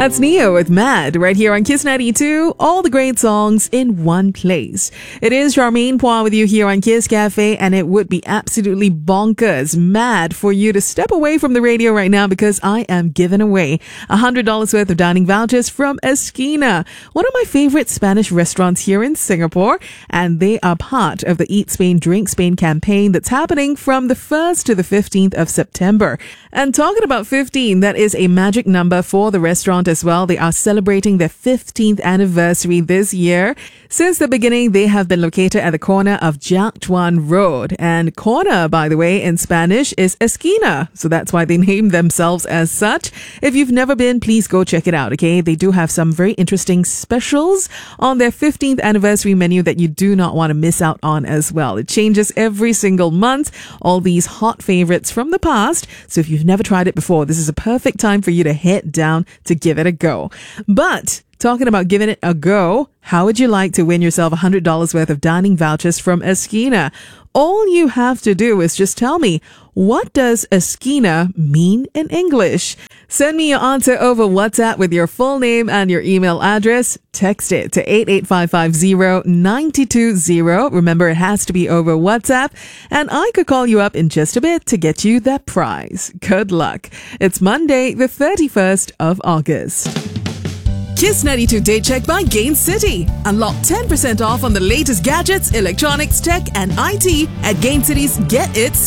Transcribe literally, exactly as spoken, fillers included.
That's Neo with Mad right here on Kiss ninety-two. All the great songs in one place. It is Charmaine Poir with you here on Kiss Cafe, and it would be absolutely bonkers mad for you to step away from the radio right now because I am giving away one hundred dollars worth of dining vouchers from Esquina, one of my favorite Spanish restaurants here in Singapore, and they are part of the Eat Spain, Drink Spain campaign that's happening from the first to the fifteenth of September. And talking about fifteen, that is a magic number for the restaurant as well. They are celebrating their fifteenth anniversary this year. Since the beginning, they have been located at the corner of Jiak Chuan Road. And corner, by the way, in Spanish is esquina. So that's why they named themselves as such. If you've never been, please go check it out, okay? They do have some very interesting specials on their fifteenth anniversary menu that you do not want to miss out on as well. It changes every single month. All these hot favorites from the past. So if you've never tried it before, this is a perfect time for you to head down to give it a go. But talking about giving it a go, how would you like to win yourself one hundred dollars worth of dining vouchers from Esquina? All you have to do is just tell me, what does Esquina mean in English? Send me your answer over WhatsApp with your full name and your email address. Text it to eight eight five five zero nine two zero. Remember, it has to be over WhatsApp. And I could call you up in just a bit to get you that prize. Good luck. It's Monday, the thirty-first of August. Kiss ninety-two Day Check by Gain City. Unlock ten percent off on the latest gadgets, electronics, tech, and I T at Gain City's Get It